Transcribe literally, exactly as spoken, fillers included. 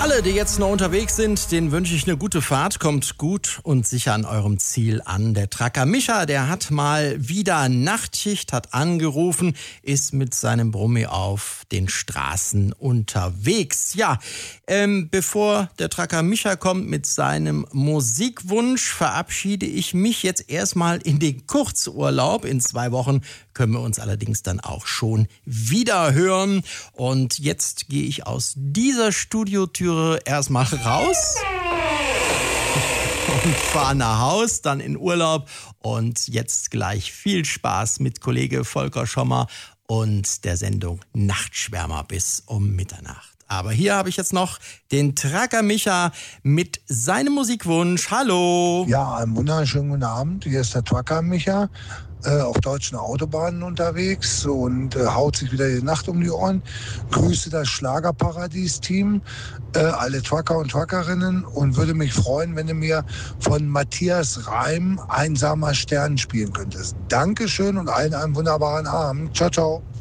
Alle, die jetzt noch unterwegs sind, denen wünsche ich eine gute Fahrt. Kommt gut und sicher an eurem Ziel an. Der Trucker Micha, der hat mal wieder Nachtschicht, hat angerufen, ist mit seinem Brummi auf den Straßen unterwegs. Ja, ähm, bevor der Trucker Micha kommt mit seinem Musikwunsch, verabschiede ich mich jetzt erstmal in den Kurzurlaub. In zwei Wochen können wir uns allerdings dann auch schon wieder hören. Und jetzt gehe ich aus dieser Studiotüre erstmal raus und fahre nach Haus, dann in Urlaub. Und jetzt gleich viel Spaß mit Kollege Volker Schommer und der Sendung Nachtschwärmer bis um Mitternacht. Aber hier habe ich jetzt noch den Trucker Micha mit seinem Musikwunsch. Hallo! Ja, einen wunderschönen guten Abend. Hier ist der Trucker Micha. Äh, auf deutschen Autobahnen unterwegs und äh, haut sich wieder die Nacht um die Ohren. Grüße das Schlagerparadies-Team, äh, alle Trucker und Truckerinnen, und würde mich freuen, wenn du mir von Matthias Reim Einsamer Stern spielen könntest. Dankeschön und allen einen wunderbaren Abend. Ciao, ciao.